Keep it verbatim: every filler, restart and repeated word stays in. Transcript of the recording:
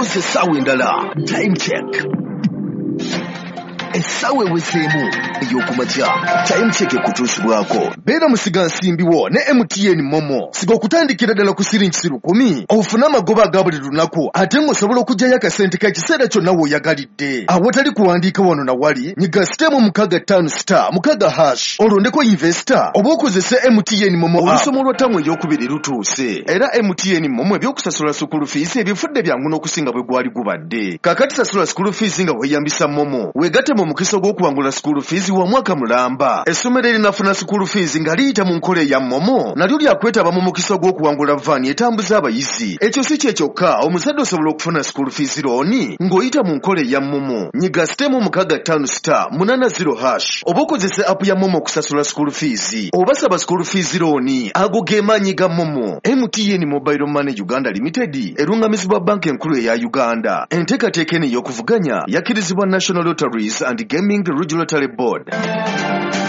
tutuuse essaawa endala. Time check. Essaawa eweseemu ey'okumakya. Time check ekutuusibwako. Beera musiga nsimbiwo ne M T N Momo. Siga okutandikira ddala ku siringi lukumi. Ofune amagoba aga buli lunaku ate ng'osobola okuggyayo akasente ka kiseera kyonna w'oyagalidde. Awatali kuwandiika wano na wali, nyiga sitemu mukaga ttaano star mukaga hash. Olondeko investor oba okozese M T N Momo. Olusomo lwa ttamu eryokubiri lutuuse. Era M T N Momo ebyokusasula school fees ebifudde byangu n'okusinga bwe gwali gubadde. Kaakati sasula school fees nga weeyambisa Momo. Weegatte mu mukisa gw'okuwangula school fees wa mwaka mulamba. Essomero erinafuna school fees nga liyita mu nkola ya Momo nalyo lyakwetaba mu mukisa gw'okuwangula vaani etambuza abayizi. Ekyo si kye kyokka, omuzadde osobola okufuna school fees looni ng'oyita mu nkola ya Momo. Nyiga sitemu mukaga ttaano star munaana zero hash oba okozese app ya Momo okusasula school fees oba saba school fees looni. Ago ge maanyi ga Momo. M T N Mobile Money Uganda Limited erungamizibwa banka enkulu eya Uganda. Enteekateeka eno ey'okuvuganya yakkirizibwa National Lotteries and Gaming Regulatory Board.